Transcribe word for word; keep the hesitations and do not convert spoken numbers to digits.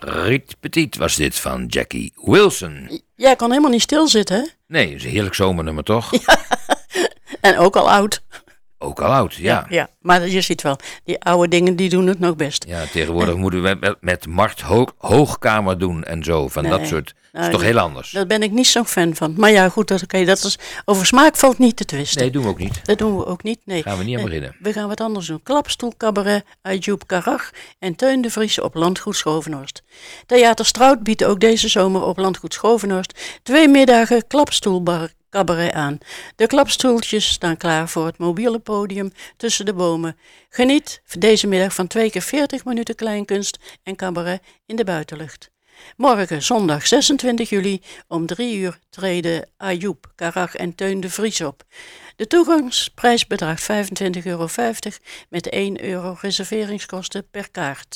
Riet Petit was dit van Jackie Wilson. Jij kan helemaal niet stilzitten, hè? Nee, dat is een heerlijk zomernummer, toch? Ja. En ook al oud. Ook al oud, ja. ja. Ja, maar je ziet wel, die oude dingen die doen het nog best. Ja, tegenwoordig moeten we met, met Mart Hoog, Hoogkamer doen en zo. Van Nee. dat soort. Dat Nou, is toch heel anders? Daar ben ik niet zo'n fan van. Maar ja, goed, dat, okay, dat is, over smaak valt niet te twisten. Nee, doen we ook niet. Dat doen we ook niet, nee. Gaan we niet aan Eh, beginnen. We gaan wat anders doen. Klapstoelcabaret, Ayoub Karach en Teun de Vries op Landgoed Schovenhorst. Theater Strout biedt ook deze zomer op Landgoed Schovenhorst twee middagen klapstoelcabaret aan. De klapstoeltjes staan klaar voor het mobiele podium tussen de bomen. Geniet deze middag van twee keer veertig minuten kleinkunst en cabaret in de buitenlucht. Morgen, zondag zesentwintig juli, om drie uur treden Ayoub, Karach en Teun de Vries op. De toegangsprijs bedraagt vijfentwintig euro vijftig met één euro reserveringskosten per kaart.